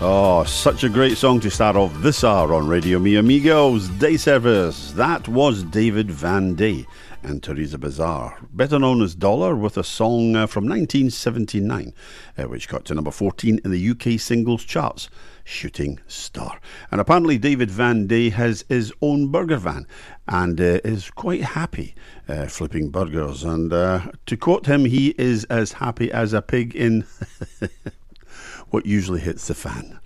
Oh, such a great song to start off this hour on Radio Mi Amigos Day Service. That was David Van Day and Teresa Bazar, better known as Dollar, with a song from 1979, which got to number 14 in the UK singles charts, Shooting Star. And apparently David Van Day has his own burger van and is quite happy flipping burgers. And to quote him, he is as happy as a pig in what usually hits the fan.